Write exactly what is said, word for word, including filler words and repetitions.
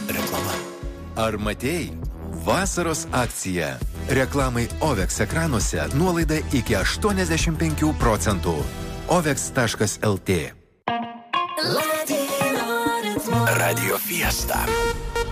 Reklama. Ar matei? Vasaros akcija. Reklamai Ovex ekranuose nuolaida iki aštuoniasdešimt penkių procentų. ovex taškas el tė. Radio Fiesta.